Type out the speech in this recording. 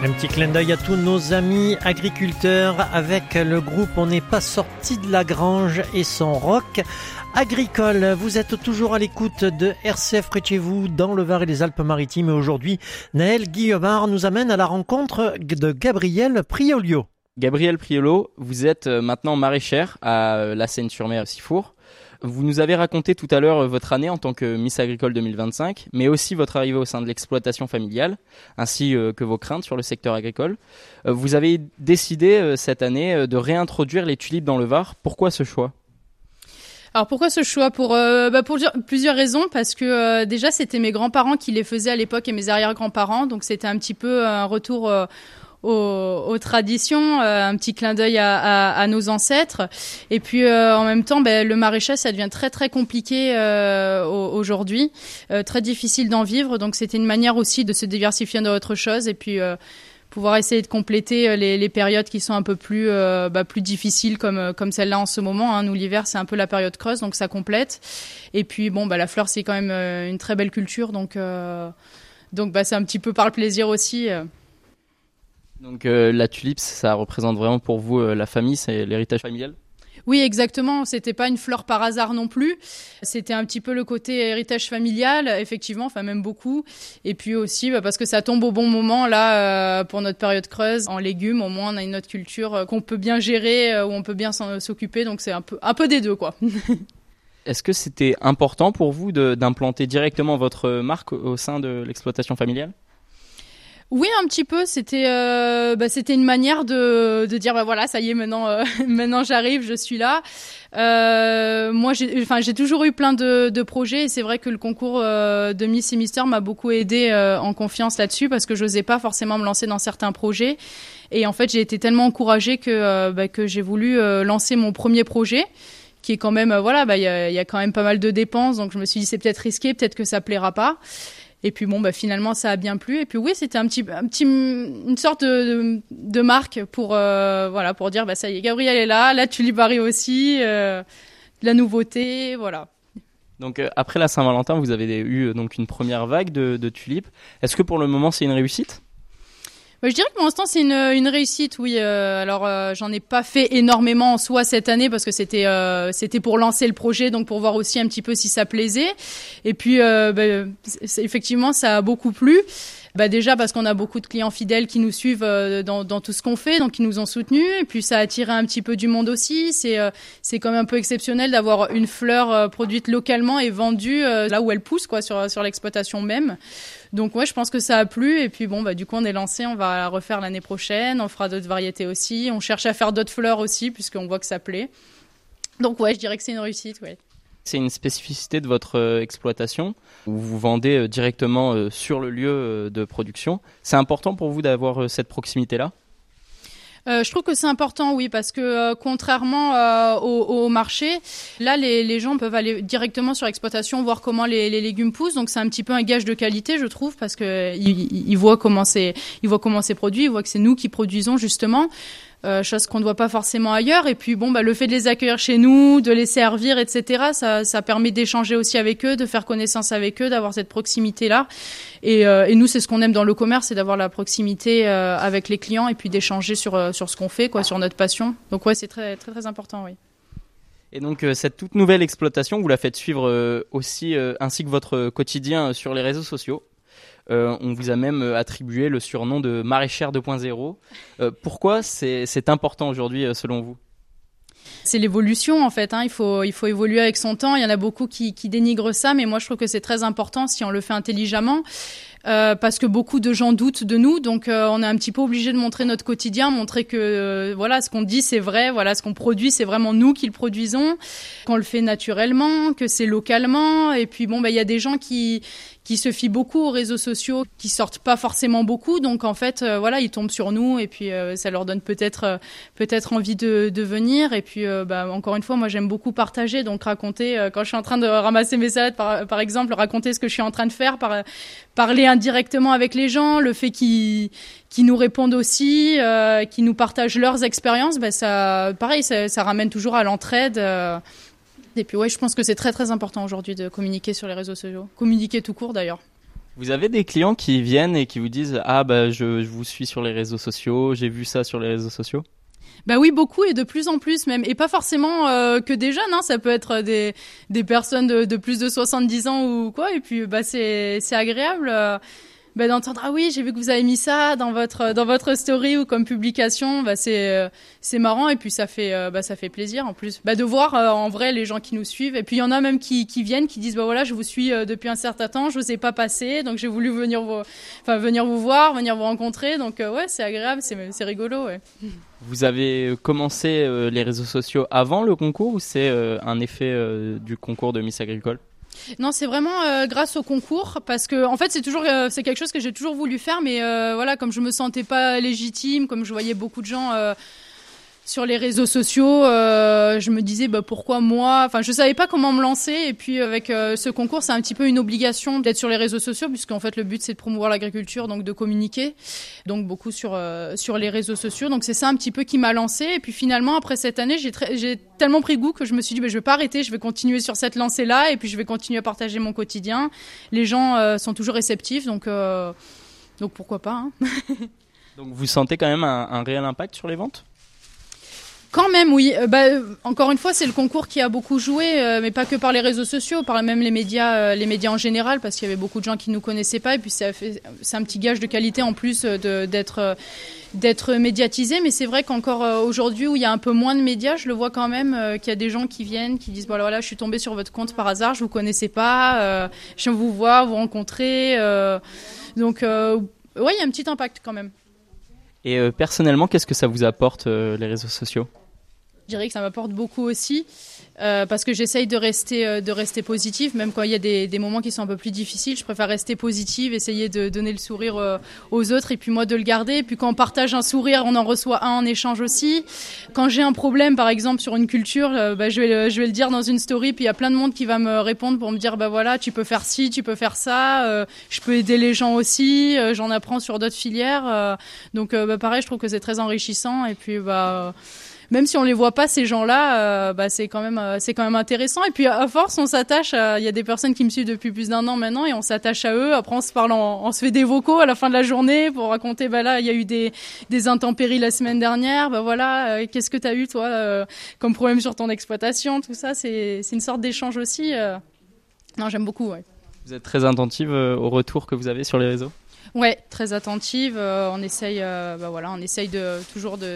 Un petit clin d'œil à tous nos amis agriculteurs avec le groupe On n'est pas sorti de la grange et son rock agricole. Vous êtes toujours à l'écoute de RCF près de chez vous dans le Var et les Alpes-Maritimes. Et aujourd'hui, Naël Guillemard nous amène à la rencontre de Gabrielle Priolio. Gabrielle Priolo, vous êtes maintenant maraîchère à La Seyne-sur-Mer, Sifour. Vous nous avez raconté tout à l'heure votre année en tant que Miss Agricole 2025, mais aussi votre arrivée au sein de l'exploitation familiale, ainsi que vos craintes sur le secteur agricole. Vous avez décidé cette année de réintroduire les tulipes dans le Var. Pourquoi ce choix ? Alors pourquoi ce choix ? Pour plusieurs raisons, parce que déjà c'était mes grands-parents qui les faisaient à l'époque et mes arrière-grands-parents, donc c'était un petit peu un retour aux traditions, un petit clin d'œil à nos ancêtres. Et puis en même temps, le maraîchage, ça devient très très compliqué aujourd'hui, très difficile d'en vivre. Donc c'était une manière aussi de se diversifier dans autre chose et puis pouvoir essayer de compléter les périodes qui sont un peu plus difficiles comme celle-là en ce moment. Hein. Nous, l'hiver, c'est un peu la période creuse, donc ça complète. Et puis la fleur, c'est quand même une très belle culture, donc c'est un petit peu par le plaisir aussi. Donc la tulipe, ça représente vraiment pour vous la famille, c'est l'héritage familial ? Oui, exactement. C'était pas une fleur par hasard non plus. C'était un petit peu le côté héritage familial, effectivement, enfin même beaucoup. Et puis aussi parce que ça tombe au bon moment là pour notre période creuse. En légumes, au moins on a une autre culture qu'on peut bien gérer, où on peut bien s'occuper. Donc c'est un peu des deux, quoi. Est-ce que c'était important pour vous d'implanter directement votre marque au sein de l'exploitation familiale ? Oui, un petit peu. C'était une manière de dire voilà, ça y est, maintenant j'arrive, je suis là. Moi j'ai toujours eu plein de projets et c'est vrai que le concours de Miss et Mister m'a beaucoup aidé en confiance là-dessus parce que j'osais pas forcément me lancer dans certains projets et en fait j'ai été tellement encouragée que j'ai voulu lancer mon premier projet qui est quand même il y a quand même pas mal de dépenses, donc je me suis dit c'est peut-être risqué, peut-être que ça plaira pas. Et puis finalement ça a bien plu et puis oui, c'était une sorte de marque pour dire ça y est, Gabrielle est là, la tulipe arrive aussi, de la nouveauté, voilà. Donc après la Saint-Valentin, vous avez eu donc une première vague de tulipes. Est-ce que pour le moment c'est une réussite ? Je dirais que pour l'instant c'est une réussite, oui. J'en ai pas fait énormément en soi cette année parce que c'était pour lancer le projet, donc pour voir aussi un petit peu si ça plaisait. Et puis effectivement ça a beaucoup plu. Déjà parce qu'on a beaucoup de clients fidèles qui nous suivent dans tout ce qu'on fait, donc qui nous ont soutenus. Et puis ça a attiré un petit peu du monde aussi. C'est quand même un peu exceptionnel d'avoir une fleur produite localement et vendue là où elle pousse, quoi, sur l'exploitation même. Donc je pense que ça a plu. Et puis du coup on est lancé, on va la refaire l'année prochaine. On fera d'autres variétés aussi. On cherche à faire d'autres fleurs aussi puisqu'on voit que ça plaît. Donc je dirais que c'est une réussite, ouais. C'est une spécificité de votre exploitation où vous vendez directement sur le lieu de production. C'est important pour vous d'avoir cette proximité-là ? Je trouve que c'est important, oui, parce que contrairement au marché, là, les gens peuvent aller directement sur l'exploitation, voir comment les légumes poussent. Donc, c'est un petit peu un gage de qualité, je trouve, parce que ils voient comment c'est produit, ils voient que c'est nous qui produisons justement. Chose qu'on ne voit pas forcément ailleurs. Et puis le fait de les accueillir chez nous, de les servir, etc., ça permet d'échanger aussi avec eux, de faire connaissance avec eux, d'avoir cette proximité-là. Et nous, c'est ce qu'on aime dans le commerce, c'est d'avoir la proximité avec les clients et puis d'échanger sur ce qu'on fait, quoi, sur notre passion. Donc c'est très très très important, oui. Et donc cette toute nouvelle exploitation, vous la faites suivre aussi ainsi que votre quotidien sur les réseaux sociaux. On vous a même attribué le surnom de maraîchère 2.0. Pourquoi c'est important aujourd'hui selon vous ? C'est l'évolution en fait, hein. Il faut évoluer avec son temps. Il y en a beaucoup qui dénigrent ça, mais moi je trouve que c'est très important si on le fait intelligemment. Parce que beaucoup de gens doutent de nous, donc on est un petit peu obligé de montrer notre quotidien, montrer que ce qu'on dit c'est vrai, ce qu'on produit c'est vraiment nous qui le produisons, qu'on le fait naturellement, que c'est localement. Et puis il y a des gens qui se fient beaucoup aux réseaux sociaux, qui sortent pas forcément beaucoup, donc en fait ils tombent sur nous et puis ça leur donne peut-être envie de venir. Et puis encore une fois, moi j'aime beaucoup partager, donc raconter quand je suis en train de ramasser mes salades par exemple, raconter ce que je suis en train de faire, parler indirectement avec les gens, le fait qu'ils nous répondent aussi, qu'ils nous partagent leurs expériences, ça ramène toujours à l'entraide. Et puis je pense que c'est très très important aujourd'hui de communiquer sur les réseaux sociaux, communiquer tout court d'ailleurs. Vous avez des clients qui viennent et qui vous disent « Ah, bah, je vous suis sur les réseaux sociaux, j'ai vu ça sur les réseaux sociaux ». Bah oui, beaucoup et de plus en plus même. Et pas forcément que des jeunes, hein. Ça peut être des personnes de plus de 70 ans ou quoi. Et puis bah c'est agréable d'entendre ah oui, j'ai vu que vous avez mis ça dans votre story ou comme publication. Bah c'est marrant et puis ça fait plaisir en plus. Bah de voir en vrai les gens qui nous suivent. Et puis il y en a même qui viennent, qui disent bah voilà, je vous suis depuis un certain temps, je vous ai pas passé, donc j'ai voulu venir vous voir, venir vous rencontrer. Donc ouais, c'est agréable, c'est rigolo, ouais. Vous avez commencé les réseaux sociaux avant le concours ou c'est un effet du concours de Miss Agricole ? Non, c'est vraiment grâce au concours parce que en fait c'est quelque chose que j'ai toujours voulu faire, mais voilà, comme je me sentais pas légitime, comme je voyais beaucoup de gens sur les réseaux sociaux, je me disais bah pourquoi moi, enfin je savais pas comment me lancer et puis avec ce concours c'est un petit peu une obligation d'être sur les réseaux sociaux puisqu'en fait le but c'est de promouvoir l'agriculture, donc de communiquer, donc beaucoup sur les réseaux sociaux, donc c'est ça un petit peu qui m'a lancé et puis finalement après cette année j'ai tellement pris goût que je me suis dit bah je vais pas arrêter, je vais continuer sur cette lancée là et puis je vais continuer à partager mon quotidien. Les gens sont toujours réceptifs donc pourquoi pas, hein. Donc vous sentez quand même un réel impact sur les ventes ? Quand même, oui. Encore une fois, c'est le concours qui a beaucoup joué, mais pas que par les réseaux sociaux, par même les médias en général, parce qu'il y avait beaucoup de gens qui nous connaissaient pas, et puis c'est un petit gage de qualité en plus d'être médiatisé. Mais c'est vrai qu'encore aujourd'hui, où il y a un peu moins de médias, je le vois quand même qu'il y a des gens qui viennent, qui disent voilà, je suis tombée sur votre compte par hasard, je vous connaissais pas, je viens vous voir, vous rencontrer. Donc, ouais, il y a un petit impact quand même. Et personnellement, qu'est-ce que ça vous apporte les réseaux sociaux ? Je dirais que ça m'apporte beaucoup aussi parce que j'essaye de rester positive, même quand il y a des moments qui sont un peu plus difficiles. Je préfère rester positive, essayer de donner le sourire aux autres et puis moi de le garder. Et puis quand on partage un sourire, on en reçoit un en échange aussi. Quand j'ai un problème, par exemple sur une culture, je vais le dire dans une story. Puis il y a plein de monde qui va me répondre pour me dire bah voilà, tu peux faire ci, tu peux faire ça. Je peux aider les gens aussi. J'en apprends sur d'autres filières. Donc pareil, je trouve que c'est très enrichissant. Et puis même si on les voit pas ces gens-là, c'est quand même intéressant. Et puis à force, on s'attache. Il y a des personnes qui me suivent depuis plus d'1 an maintenant, et on s'attache à eux. Après, on se parle, on se fait des vocaux à la fin de la journée pour raconter. Bah là, il y a eu des intempéries la semaine dernière. Bah voilà, qu'est-ce que t'as eu toi comme problème sur ton exploitation, tout ça. C'est une sorte d'échange aussi. Non, j'aime beaucoup. Ouais. Vous êtes très attentive aux retours que vous avez sur les réseaux ? Ouais, très attentive. On essaye, toujours de